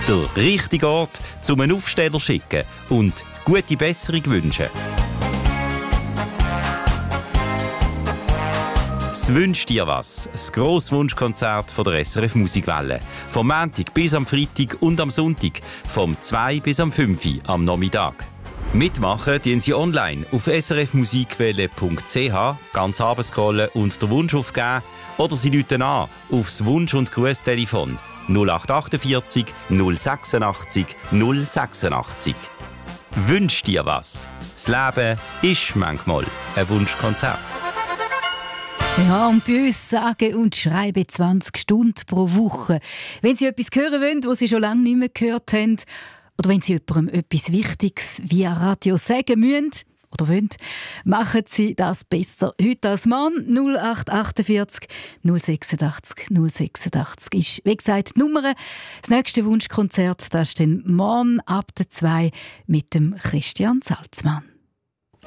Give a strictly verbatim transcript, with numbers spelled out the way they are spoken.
Der richtige Ort, zum einen Aufsteller schicken und gute Besserung wünschen. «Es wünscht dir was», das Grosswunschkonzert von der S R F Musikwelle. Vom Montag bis am Freitag und am Sonntag, vom zwei bis am fünf am Nachmittag. Mitmachen tun Sie online auf s r f musikwelle punkt c h, ganz runterscrollen und den Wunsch aufgeben, oder Sie rufen an aufs Wunsch- und Grußtelefon null acht achtundvierzig null sechsundachtzig null sechsundachtzig. Wünsch dir was. Das Leben ist manchmal ein Wunschkonzert. Ja, und bei uns sagen und schreiben zwanzig Stunden pro Woche. Wenn Sie etwas hören wollen, was Sie schon lange nicht mehr gehört haben, oder wenn Sie jemandem etwas Wichtiges via Radio sagen müssen oder wollen, machen Sie das besser heute als Mann. null acht achtundvierzig null sechsundachtzig null sechsundachtzig ist, wie gesagt, die Nummer. Das nächste Wunschkonzert, das ist dann morgen ab der zwei mit dem Christian Salzmann.